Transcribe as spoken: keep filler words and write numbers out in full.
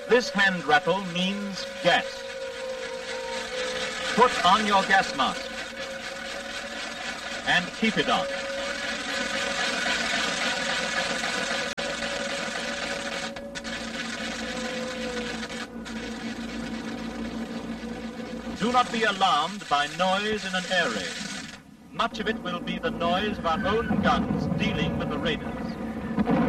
This hand rattle means gas. Put on your gas mask and keep it on. Do not be alarmed by noise in an air raid. Much of it will be the noise of our own guns dealing with the raiders.